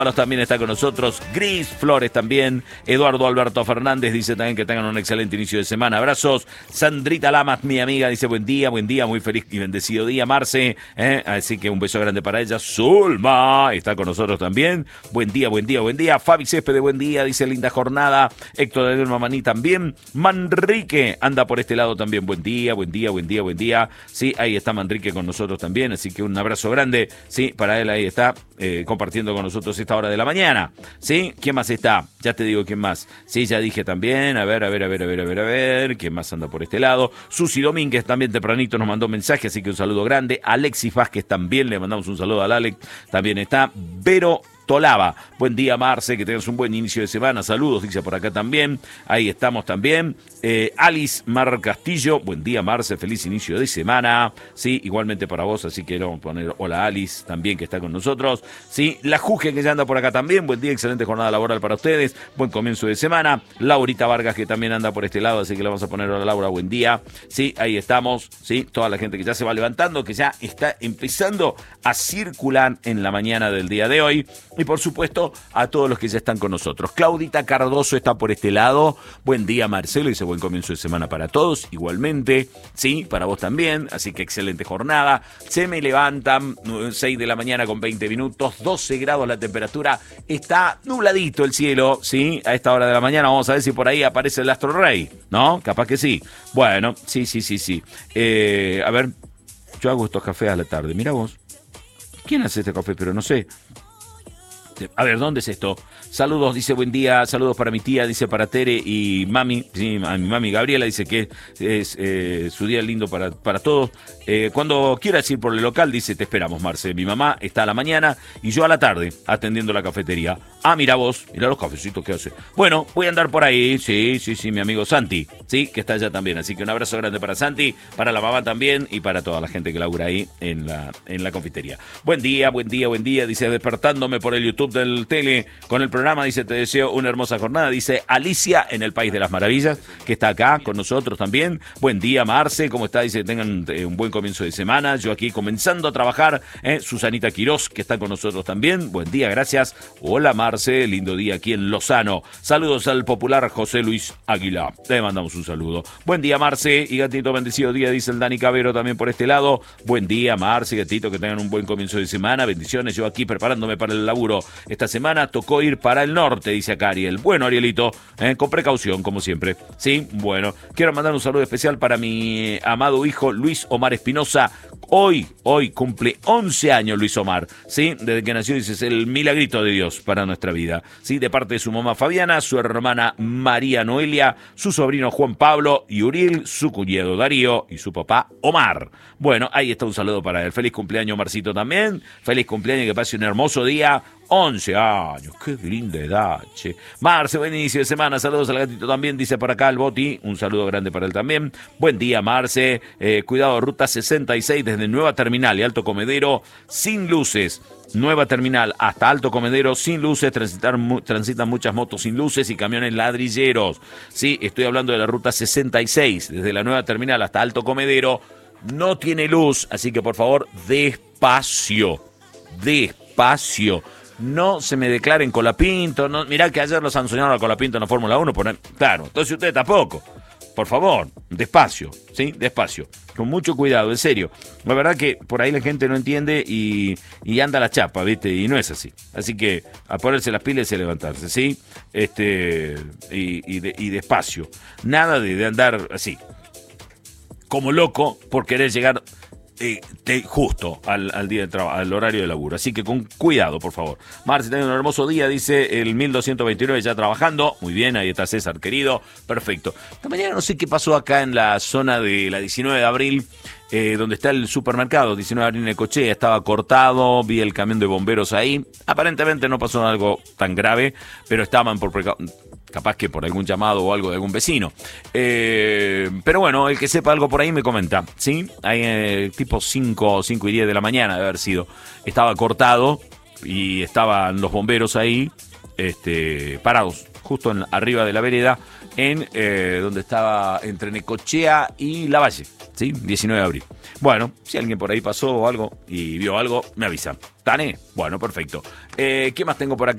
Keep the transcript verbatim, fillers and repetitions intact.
También está con nosotros Gris Flores también. Eduardo Alberto Fernández dice también que tengan un excelente inicio de semana. Abrazos. Sandrita Lamas, mi amiga, dice buen día, buen día, muy feliz y bendecido día, Marce. ¿eh? Así que un beso grande para ella. Zulma está con nosotros también. Buen día, buen día, buen día. Fabi Céspedes, buen día, dice linda jornada. Héctor de Mamaní también. Manrique anda por este lado también. Buen día, buen día, buen día, buen día. Sí, ahí está Manrique con nosotros también. Así que un abrazo grande. Sí, para él ahí está eh, compartiendo con nosotros esta hora de la mañana, ¿sí? ¿Quién más está? Ya te digo quién más. Sí, ya dije también, a ver, a ver, a ver, a ver, a ver, a ver, ¿quién más anda por este lado? Susi Domínguez también tempranito nos mandó un mensaje, así que un saludo grande. Alexis Vázquez también, le mandamos un saludo al Alex, también está. Vero Tolava, buen día Marce, que tengas un buen inicio de semana, saludos, dice por acá también, ahí estamos también. eh, Alice Mar Castillo, buen día Marce, feliz inicio de semana, sí, igualmente para vos, así que vamos a poner hola Alice también que está con nosotros, sí, la Juge que ya anda por acá también, buen día, excelente jornada laboral para ustedes, buen comienzo de semana. Laurita Vargas que también anda por este lado, así que le vamos a poner hola Laura, buen día, sí, ahí estamos, sí, toda la gente que ya se va levantando, que ya está empezando a circular en la mañana del día de hoy. Y por supuesto, a todos los que ya están con nosotros. Claudita Cardoso está por este lado. Buen día, Marcelo. Dice buen comienzo de semana para todos. Igualmente, sí, para vos también. Así que excelente jornada. Se me levantan, seis de la mañana con veinte minutos, doce grados la temperatura. Está nubladito el cielo, sí, a esta hora de la mañana. Vamos a ver si por ahí aparece el Astro Rey, ¿no? Capaz que sí. Bueno, sí, sí, sí, sí. Eh, a ver, yo hago estos cafés a la tarde. Mira vos. ¿Quién hace este café? Pero no sé. A ver, ¿dónde es esto? Saludos, dice buen día, saludos para mi tía, dice para Tere y mami, sí, a mi mami Gabriela, dice que es eh, su día lindo para, para todos. Eh, cuando quieras ir por el local, dice, te esperamos, Marce. Mi mamá está a la mañana y yo a la tarde atendiendo la cafetería. Ah, mira vos, mira los cafecitos que hace. Bueno, voy a andar por ahí, sí, sí, sí, mi amigo Santi, sí, que está allá también. Así que un abrazo grande para Santi, para la mamá también y para toda la gente que labura ahí en la, en la confitería. Buen día, buen día, buen día, dice, despertándome por el YouTube del tele con el programa, dice, te deseo una hermosa jornada, dice Alicia en el País de las Maravillas, que está acá con nosotros también. Buen día, Marce, ¿cómo está? Dice, tengan eh, un buen comienzo de semana, yo aquí comenzando a trabajar, eh, Susanita Quirós, que está con nosotros también, buen día, gracias. Hola, Marce, lindo día aquí en Lozano. Saludos al popular José Luis Águila, le mandamos un saludo. Buen día, Marce, y gatito, bendecido día, dice el Dani Cabero también por este lado. Buen día, Marce, gatito, que tengan un buen comienzo de semana, bendiciones, yo aquí preparándome para el laburo. Esta semana tocó ir para el norte, dice acá Ariel. Bueno, Arielito, eh, con precaución, como siempre. Sí, bueno. Quiero mandar un saludo especial para mi amado hijo Luis Omar Espinosa. Hoy, hoy cumple once años Luis Omar, ¿sí? Desde que nació, dice, es el milagrito de Dios para nuestra vida, ¿sí? De parte de su mamá Fabiana, su hermana María Noelia, su sobrino Juan Pablo y Uriel, su cuñado Darío y su papá Omar. Bueno, ahí está un saludo para él. Feliz cumpleaños, Marcito, también. Feliz cumpleaños, que pase un hermoso día. once años, qué linda edad, che. Marce, buen inicio de semana, saludos al gatito también, dice por acá el Boti, un saludo grande para él también. Buen día, Marce, eh, cuidado, ruta sesenta y seis desde Nueva Terminal y Alto Comedero, sin luces. Nueva Terminal hasta Alto Comedero sin luces, transitan, transitan muchas motos sin luces y camiones ladrilleros. Sí, estoy hablando de la ruta sesenta y seis, desde la Nueva Terminal hasta Alto Comedero, no tiene luz, así que por favor, despacio, despacio. No se me declaren Colapinto, no, mirá que ayer los sancionaron a Colapinto en la Fórmula uno, por, claro, entonces ustedes tampoco. Por favor, despacio, ¿sí? Despacio, con mucho cuidado, en serio. La verdad que por ahí la gente no entiende y, y anda la chapa, ¿viste? Y no es así. Así que a ponerse las pilas y a levantarse, ¿sí? Este, y, y, de, y despacio. Nada de, de andar así, como loco por querer llegar... Eh, te, justo al, al día de trabajo, al horario de laburo. Así que con cuidado, por favor. Marce, tenés un hermoso día, dice el mil doscientos veintinueve ya trabajando. Muy bien, ahí está César, querido. Perfecto. Esta mañana no sé qué pasó acá en la zona de la diecinueve de abril, eh, donde está el supermercado, diecinueve de abril en Necochea. Estaba cortado, vi el camión de bomberos ahí. Aparentemente no pasó algo tan grave, pero estaban por precaución. Capaz que por algún llamado o algo de algún vecino. Eh, pero bueno, el que sepa algo por ahí me comenta, ¿sí? Ahí eh, tipo cinco, cinco y diez de la mañana de haber sido. Estaba cortado y estaban los bomberos ahí, este, parados, justo en, arriba de la vereda, en eh, donde estaba entre Necochea y Lavalle, ¿sí? diecinueve de abril. Bueno, si alguien por ahí pasó o algo y vio algo, me avisa. ¿Tane? Bueno, perfecto. Eh, ¿Qué más tengo por acá?